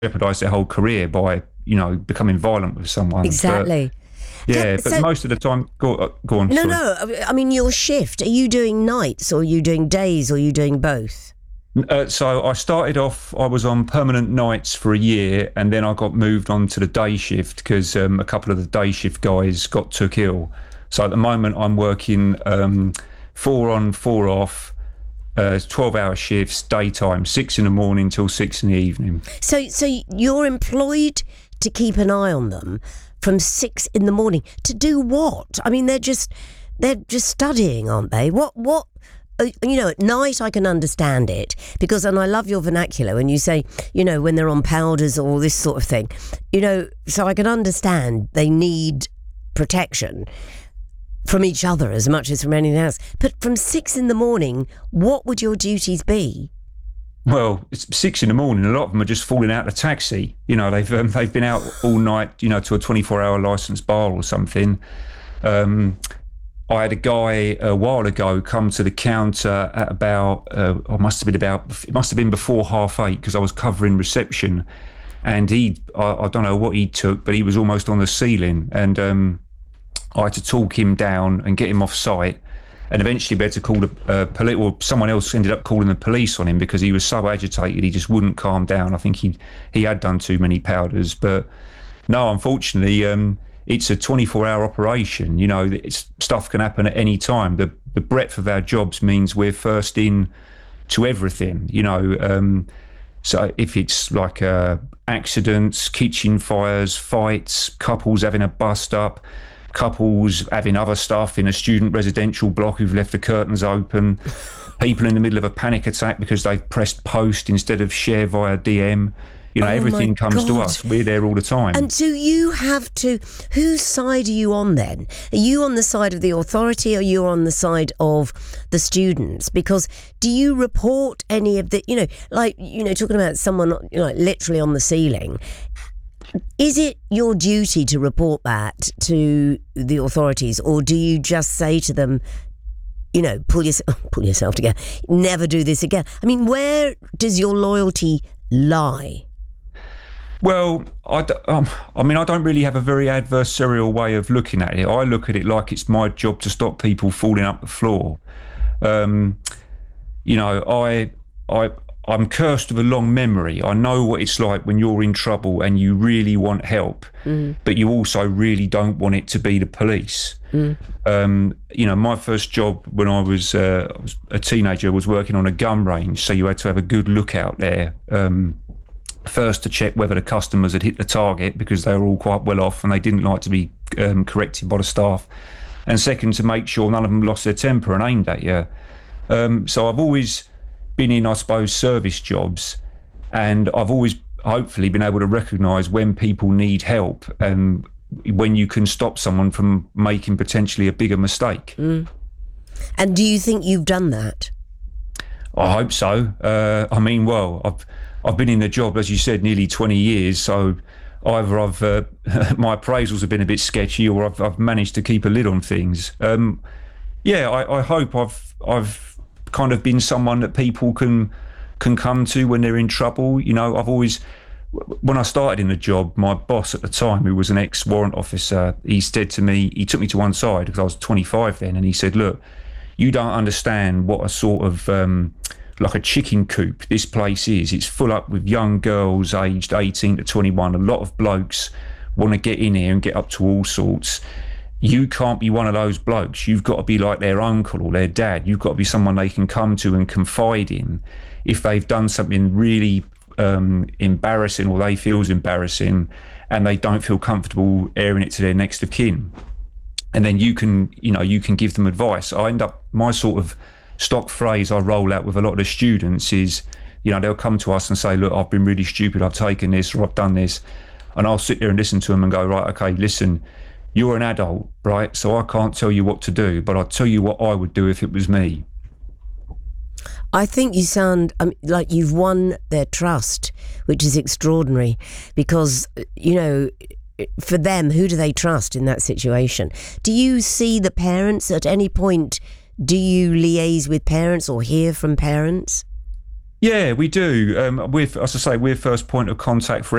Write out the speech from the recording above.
jeopardise their whole career by, becoming violent with someone. Exactly. But most of the time, go on. No, sorry. no. I mean, your shift. Are you doing nights, or are you doing days, or are you doing both? So I started off, I was on permanent nights for a year, and then I got moved on to the day shift because a couple of the day shift guys got took ill. So at the moment I'm working 4 on, 4 off, 12-hour shifts, daytime, 6 in the morning till 6 in the evening. So you're employed to keep an eye on them from 6 in the morning to do what? I mean, they're just studying, aren't they? What? At night I can understand it because, and I love your vernacular when you say, when they're on powders or this sort of thing, so I can understand they need protection from each other as much as from anything else. But from 6 in the morning, what would your duties be? Well, it's 6 in the morning. A lot of them are just falling out of the taxi. They've been out all night, to a 24-hour licensed bar or something. I had a guy a while ago come to the counter at about, it must have been before 8:30 because I was covering reception, and I don't know what he took, but he was almost on the ceiling, and I had to talk him down and get him off site, and eventually we had to call the police, or someone else ended up calling the police on him because he was so agitated, he just wouldn't calm down. I think he had done too many powders, but no, unfortunately, it's a 24-hour operation. Stuff can happen at any time. The breadth of our jobs means we're first in to everything. So if it's like accidents, kitchen fires, fights, couples having a bust up, couples having other stuff in a student residential block who've left the curtains open, people in the middle of a panic attack because they've pressed post instead of share via DM. Everything comes to us. We're there all the time. And do you have to... Whose side are you on then? Are you on the side of the authority, or are you on the side of the students? Because do you report any of the... talking about someone literally on the ceiling, is it your duty to report that to the authorities, or do you just say to them, pull yourself together, never do this again? I mean, where does your loyalty lie? Well, I don't really have a very adversarial way of looking at it. I look at it like it's my job to stop people falling up the floor. I'm cursed with a long memory. I know what it's like when you're in trouble and you really want help, but you also really don't want it to be the police. My first job when I was a teenager was working on a gun range, so you had to have a good lookout there. First, to check whether the customers had hit the target because they were all quite well off and they didn't like to be corrected by the staff. And second, to make sure none of them lost their temper and aimed at you. So I've always been in, I suppose, service jobs, and I've always hopefully been able to recognise when people need help and when you can stop someone from making potentially a bigger mistake. And do you think you've done that? I hope so. I've been in the job, as you said, nearly 20 years, so either my appraisals have been a bit sketchy, or I've managed to keep a lid on things. I hope I've kind of been someone that people can come to when they're in trouble. When I started in the job, my boss at the time, who was an ex-warrant officer, he said to me, he took me to one side because I was 25 then, and he said, "Look, you don't understand what a sort of like a chicken coop this place is. It's full up with young girls aged 18 to 21. A lot of blokes want to get in here and get up to all sorts. You can't be one of those blokes. You've got to be like their uncle or their dad. You've got to be someone they can come to and confide in if they've done something really embarrassing, or they feels embarrassing, and they don't feel comfortable airing it to their next of kin. And then you can give them advice." My sort of stock phrase I roll out with a lot of the students is, they'll come to us and say, "Look, I've been really stupid, I've taken this or I've done this." And I'll sit there and listen to them and go, "Right, okay, listen, you're an adult, right? So I can't tell you what to do, but I'll tell you what I would do if it was me." I think you sound like you've won their trust, which is extraordinary because, for them, who do they trust in that situation? Do you see the parents at any point? Do you liaise with parents or hear from parents? Yeah, we do. As I say, we're first point of contact for